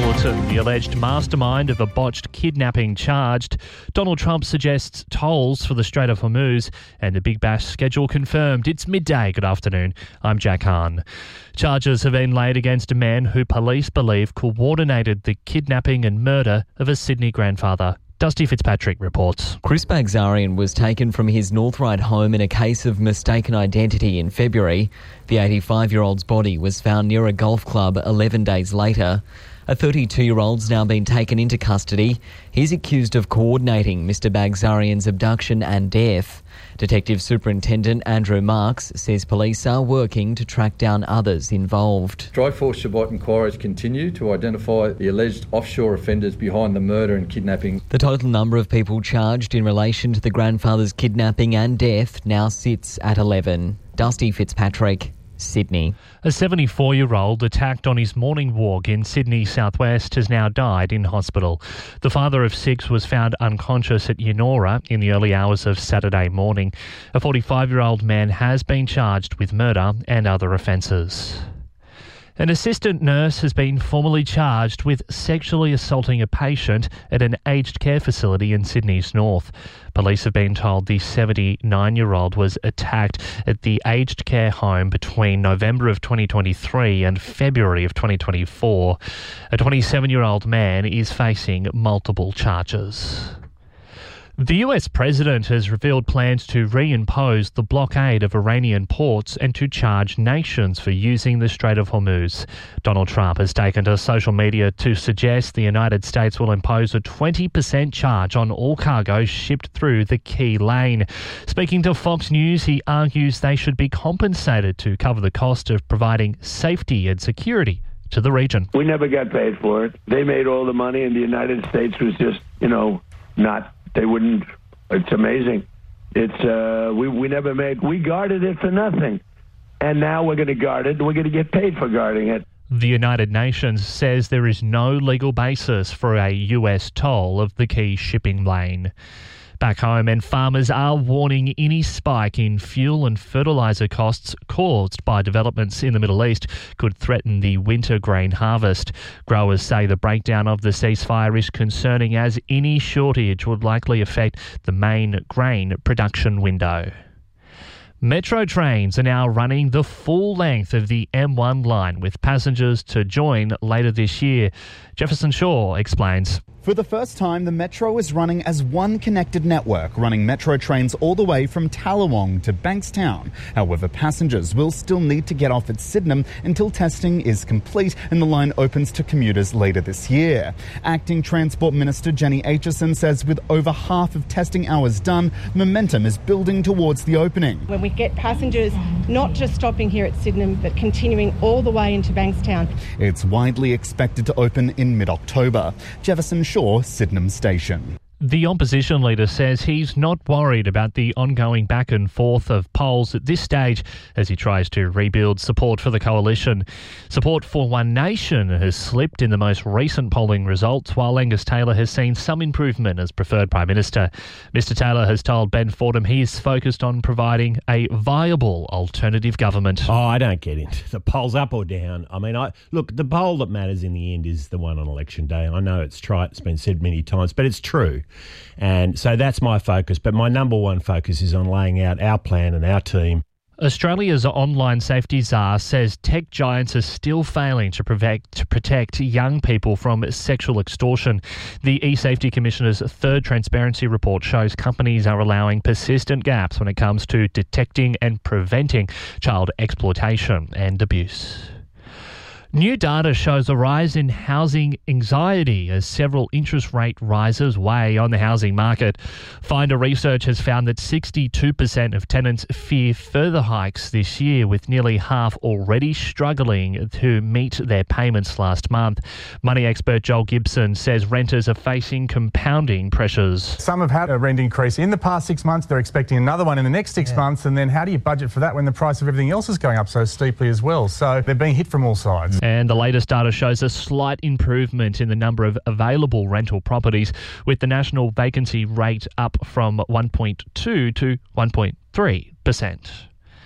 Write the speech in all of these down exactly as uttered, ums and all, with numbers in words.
Hamilton, the alleged mastermind of a botched kidnapping charged. Donald Trump suggests tolls for the Strait of Hormuz, and the Big Bash schedule confirmed. It's midday. Good afternoon. I'm Jack Hahn. Charges have been laid against a man who police believe coordinated the kidnapping and murder of a Sydney grandfather. Dusty Fitzpatrick reports. Chris Bagzarian was taken from his North Ryde home in a case of mistaken identity in February. The eighty-five-year-old's body was found near a golf club eleven days later. A thirty-two-year-old's now been taken into custody. He's accused of coordinating Mister Bagzarian's abduction and death. Detective Superintendent Andrew Marks says police are working to track down others involved. Dry Force Shabbat inquiries continue to identify the alleged offshore offenders behind the murder and kidnapping. The total number of people charged in relation to the grandfather's kidnapping and death now sits at eleven. Dusty Fitzpatrick, Sydney. A seventy-four-year-old attacked on his morning walk in Sydney southwest has now died in hospital. The father of six was found unconscious at Yennora in the early hours of Saturday morning. A forty-five-year-old man has been charged with murder and other offences. An assistant nurse has been formally charged with sexually assaulting a patient at an aged care facility in Sydney's north. Police have been told the seventy-nine-year-old was attacked at the aged care home between November of twenty twenty-three and February of twenty twenty-four. A twenty-seven-year-old man is facing multiple charges. The U S president has revealed plans to reimpose the blockade of Iranian ports and to charge nations for using the Strait of Hormuz. Donald Trump has taken to social media to suggest the United States will impose a twenty percent charge on all cargo shipped through the key lane. Speaking to Fox News, he argues they should be compensated to cover the cost of providing safety and security to the region. We never got paid for it. They made all the money, and the United States was just, you know, not... They wouldn't. It's amazing. It's uh, we we never made. We guarded it for nothing, and now we're going to guard it. And we're going to get paid for guarding it. The United Nations says there is no legal basis for a U S toll of the key shipping lane. Back home, and farmers are warning any spike in fuel and fertiliser costs caused by developments in the Middle East could threaten the winter grain harvest. Growers say the breakdown of the ceasefire is concerning, as any shortage would likely affect the main grain production window. Metro trains are now running the full length of the M one line, with passengers to join later this year. Jefferson Shaw explains. For the first time, the Metro is running as one connected network, running Metro trains all the way from Tallawong to Bankstown. However, passengers will still need to get off at Sydenham until testing is complete and the line opens to commuters later this year. Acting Transport Minister Jenny Aitchison says with over half of testing hours done, momentum is building towards the opening. When we get passengers not just stopping here at Sydenham, but continuing all the way into Bankstown. It's widely expected to open in mid-October. Jefferson Shaw, Sydenham Station. The opposition leader says he's not worried about the ongoing back and forth of polls at this stage as he tries to rebuild support for the coalition. Support for One Nation has slipped in the most recent polling results, while Angus Taylor has seen some improvement as preferred Prime Minister. Mister Taylor has told Ben Fordham he is focused on providing a viable alternative government. Oh, I don't get into the polls up or down. I mean, I look, the poll that matters in the end is the one on election day. I know it's trite, it's been said many times, but it's true. And so that's my focus. But my number one focus is on laying out our plan and our team. Australia's online safety czar says tech giants are still failing to protect, to protect young people from sexual extortion. The eSafety Commissioner's third transparency report shows companies are allowing persistent gaps when it comes to detecting and preventing child exploitation and abuse. New data shows a rise in housing anxiety as several interest rate rises weigh on the housing market. Finder Research has found that sixty-two percent of tenants fear further hikes this year, with nearly half already struggling to meet their payments last month. Money expert Joel Gibson says renters are facing compounding pressures. Some have had a rent increase in the past six months. They're expecting another one in the next six yeah. months. And then how do you budget for that when the price of everything else is going up so steeply as well? So they're being hit from all sides. And the latest data shows a slight improvement in the number of available rental properties, with the national vacancy rate up from one point two to one point three percent.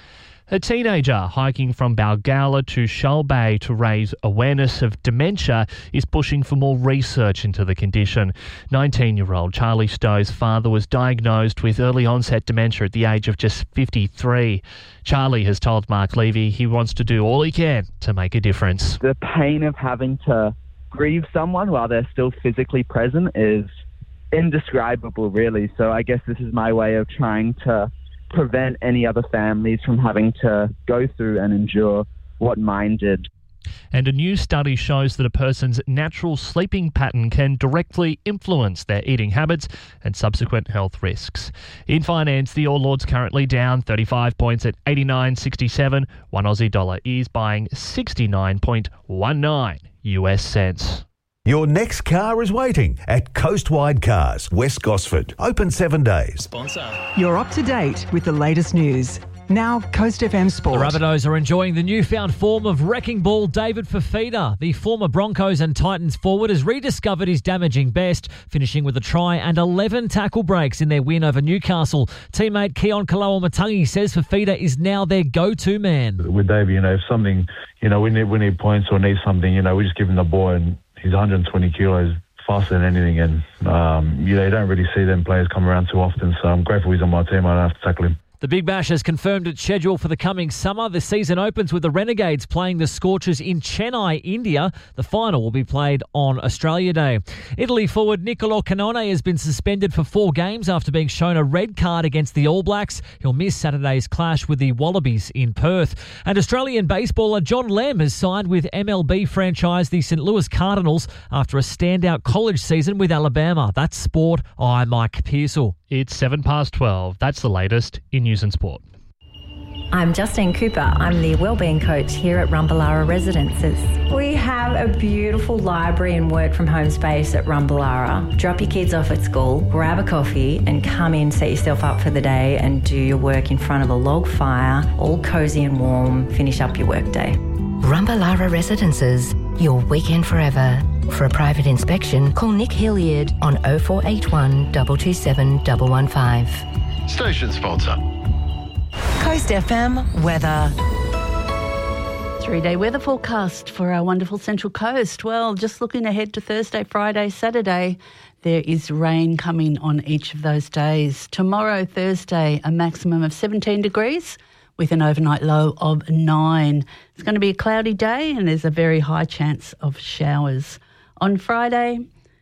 A teenager hiking from Balgowlah to Shoal Bay to raise awareness of dementia is pushing for more research into the condition. nineteen-year-old Charlie Stowe's father was diagnosed with early onset dementia at the age of just fifty-three. Charlie has told Mark Levy he wants to do all he can to make a difference. The pain of having to grieve someone while they're still physically present is indescribable, really. So I guess this is my way of trying to prevent any other families from having to go through and endure what mine did. And a new study shows that a person's natural sleeping pattern can directly influence their eating habits and subsequent health risks. In finance, the All Ords currently down thirty-five points at eighty-nine sixty-seven. One Aussie dollar is buying sixty-nine point one nine U S cents. Your next car is waiting at Coastwide Cars, West Gosford. Open seven days. Sponsor. You're up to date with the latest news. Now, Coast F M Sport. The Rabbitohs are enjoying the newfound form of wrecking ball David Fifita. The former Broncos and Titans forward has rediscovered his damaging best, finishing with a try and eleven tackle breaks in their win over Newcastle. Teammate Keon Kalawa-Matangi says Fifita is now their go-to man. With Davey, you know, if something, you know, we need, we need points or need something, you know, we just give him the ball, and he's one hundred twenty kilos, faster than anything, and, um, you know, you don't really see them players come around too often, so I'm grateful he's on my team. I don't have to tackle him. The Big Bash has confirmed its schedule for the coming summer. The season opens with the Renegades playing the Scorchers in Chennai, India. The final will be played on Australia Day. Italy forward Nicolo Cannone has been suspended for four games after being shown a red card against the All Blacks. He'll miss Saturday's clash with the Wallabies in Perth. And Australian baseballer John Lem has signed with M L B franchise the Saint Louis Cardinals after a standout college season with Alabama. That's Sport. I'm Mike Pearsall. It's seven past twelve. That's the latest in news and sport. I'm Justine Cooper. I'm the Wellbeing Coach here at Rumballara Residences. We have a beautiful library and work from home space at Rumballara. Drop your kids off at school, grab a coffee and come in, set yourself up for the day and do your work in front of a log fire, all cosy and warm, finish up your workday. Rumballara Residences, your weekend forever. For a private inspection, call Nick Hilliard on oh four eight one, two two seven, one one five. Station sponsor. Coast F M weather. Three-day weather forecast for our wonderful Central Coast. Well, just looking ahead to Thursday, Friday, Saturday, there is rain coming on each of those days. Tomorrow, Thursday, a maximum of seventeen degrees with an overnight low of nine. It's going to be a cloudy day and there's a very high chance of showers. On Friday,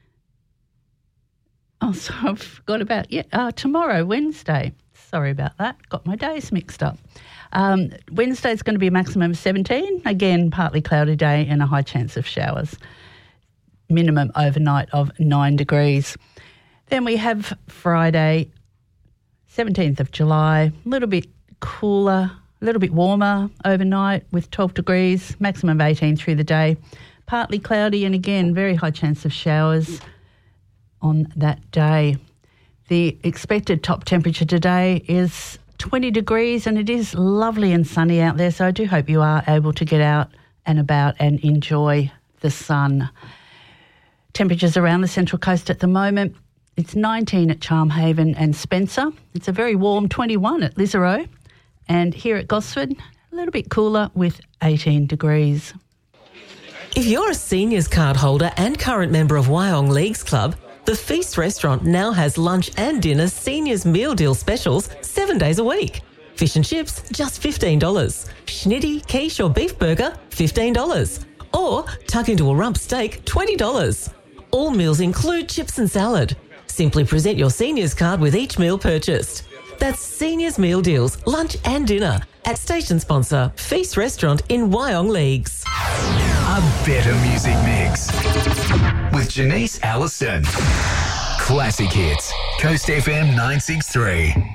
oh, so I forgot about, yeah, uh, tomorrow, Wednesday. Sorry about that. Got my days mixed up. Um, Wednesday's going to be a maximum of seventeen. Again, partly cloudy day and a high chance of showers. Minimum overnight of nine degrees. Then we have Friday, seventeenth of July, a little bit cooler, a little bit warmer overnight with twelve degrees, maximum of eighteen through the day. Partly cloudy and again, very high chance of showers on that day. The expected top temperature today is twenty degrees and it is lovely and sunny out there, so I do hope you are able to get out and about and enjoy the sun. Temperatures around the Central Coast at the moment, it's nineteen at Charmhaven and Spencer. It's a very warm twenty-one at Lisarow. And here at Gosford, a little bit cooler with eighteen degrees. If you're a seniors card holder and current member of Wyong Leagues Club, the Feast Restaurant now has lunch and dinner seniors meal deal specials seven days a week. Fish and chips, just fifteen dollars. Schnitty, quiche or beef burger, fifteen dollars. Or tuck into a rump steak, twenty dollars. All meals include chips and salad. Simply present your seniors card with each meal purchased. That's Seniors Meal Deals, lunch and dinner at station sponsor Feast Restaurant in Wyong Leagues. A better music mix with Janice Allison. Classic hits. Coast F M nine six three.